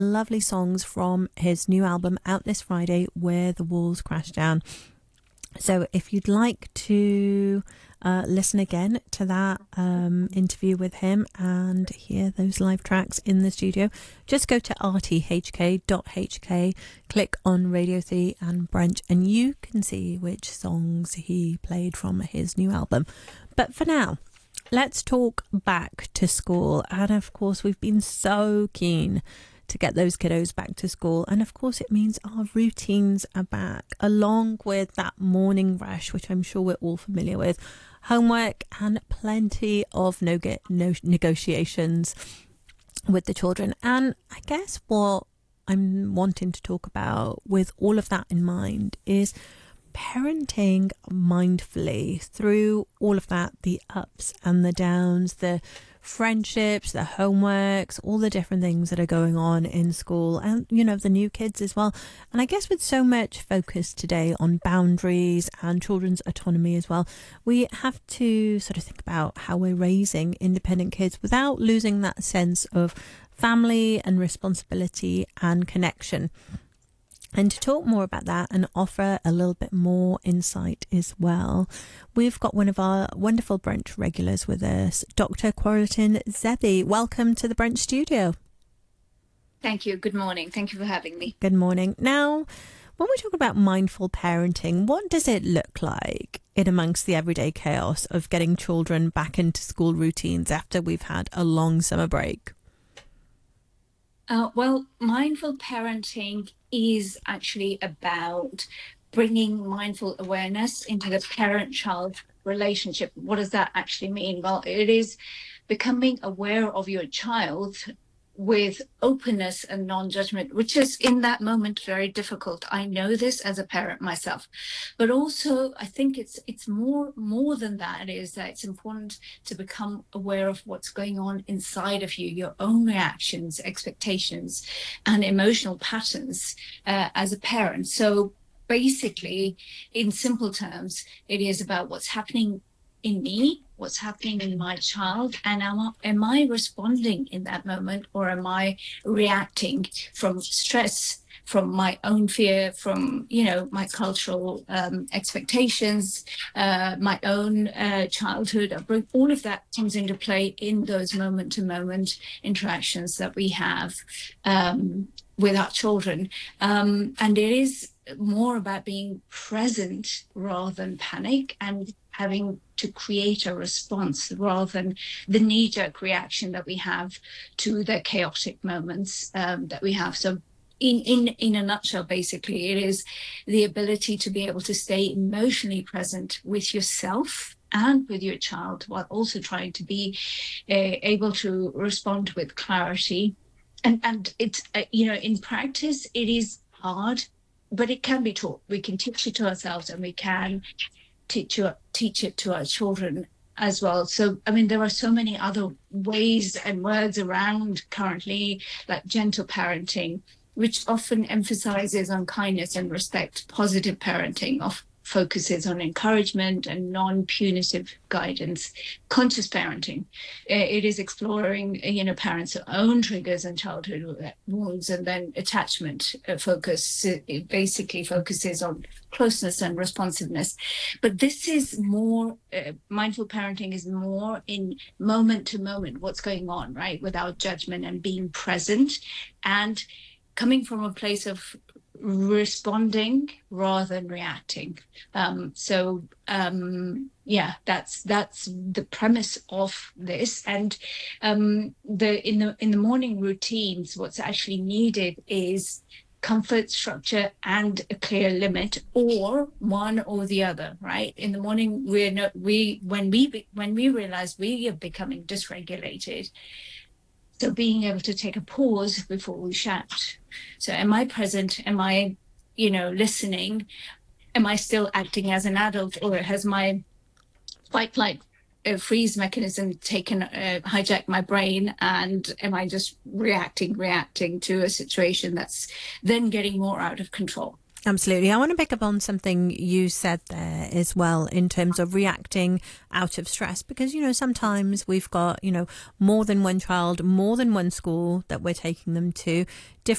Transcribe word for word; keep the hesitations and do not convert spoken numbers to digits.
lovely songs from his new album out this Friday, Where the Walls Crash Down. So if you'd like to uh, listen again to that um, interview with him and hear those live tracks in the studio, just go to r t h k dot h k, click on Radio three and Brunch, and you can see which songs he played from his new album. But for now, let's talk back to school. And of course, we've been so keen to get those kiddos back to school. And of course, it means our routines are back, along with that morning rush, which I'm sure we're all familiar with, homework, and plenty of no get no negotiations with the children. And I guess what I'm wanting to talk about with all of that in mind is parenting mindfully through all of that, the ups and the downs, the friendships, the homeworks, all the different things that are going on in school, and you know, the new kids as well. And I guess with so much focus today on boundaries and children's autonomy as well, we have to sort of think about how we're raising independent kids without losing that sense of family and responsibility and connection. And to talk more about that and offer a little bit more insight as well, we've got one of our wonderful Brunch regulars with us, Doctor Quorrlton Zebi. Welcome to the Brunch studio. Thank you. Good morning. Thank you for having me. Good morning. Now, when we talk about mindful parenting, what does it look like in amongst the everyday chaos of getting children back into school routines after we've had a long summer break? Uh, well, mindful parenting is actually about bringing mindful awareness into the parent-child relationship. What does that actually mean? Well, it is becoming aware of your child with openness and non-judgment, which is in that moment very difficult. I know this as a parent myself, but also I think it's it's more more than that. Is that it's important to become aware of what's going on inside of you, your own reactions, expectations, and emotional patterns uh, as a parent. So basically, in simple terms, it is about what's happening in me, what's happening in my child, and am I, am I responding in that moment, or am I reacting from stress, from my own fear, from, you know, my cultural um, expectations, uh, my own uh, childhood upbringing. All of that comes into play in those moment-to-moment interactions that we have um, with our children. Um, and it is more about being present rather than panic, and having to create a response rather than the knee-jerk reaction that we have to the chaotic moments um, that we have. So in, in, in a nutshell, basically, it is the ability to be able to stay emotionally present with yourself and with your child, while also trying to be uh, able to respond with clarity. And, and it's, uh, you know, in practice, it is hard, but it can be taught. We can teach it to ourselves, and we can teach you, teach it to our children as well. So, I mean, there are so many other ways and words around currently, like gentle parenting, which often emphasizes on kindness and respect. Positive parenting of focuses on encouragement and non-punitive guidance. Conscious parenting, it is exploring, you know, parents' own triggers and childhood wounds. And then attachment focus, it basically focuses on closeness and responsiveness. But this is more, uh, mindful parenting is more in moment to moment, what's going on, right? Without judgment, and being present, and coming from a place of responding rather than reacting. Um, so um, yeah, that's that's the premise of this. And um, the in the in the morning routines, what's actually needed is comfort, structure, and a clear limit, or one or the other. Right? In the morning, we're not, we when we when we realize we are becoming dysregulated. So being able to take a pause before we shout. So am I present? Am I, you know, listening? Am I still acting as an adult, or has my fight, flight, uh, freeze mechanism taken, uh, hijacked my brain? And am I just reacting, reacting to a situation that's then getting more out of control? Absolutely. I want to pick up on something you said there as well in terms of reacting out of stress, because, you know, sometimes we've got, you know, more than one child, more than one school that we're taking them to, different